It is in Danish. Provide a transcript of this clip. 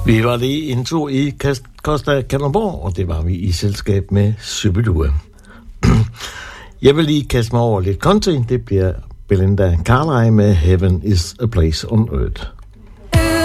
Vi var lige en tur i Costa Kalundborg, og det var vi i selskab med Superdue. Jeg vil lige kaste mig over lidt country. Det bliver Belinda Carlisle med Heaven is a Place on Earth.